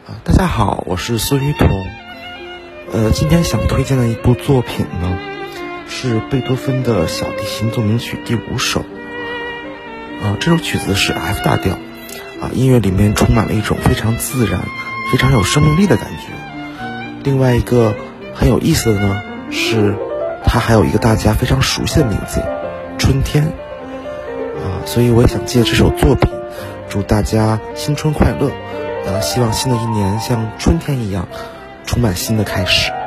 大家好，我是孙雨桐。今天想推荐的一部作品呢，是贝多芬的小提琴奏鸣曲第5首。这首曲子是 F 大调，音乐里面充满了一种非常自然、非常有生命力的感觉。另外一个很有意思的呢，是它还有一个大家非常熟悉的名字——春天。所以我也想借这首作品，祝大家新春快乐。希望新的一年像春天一样，充满新的开始。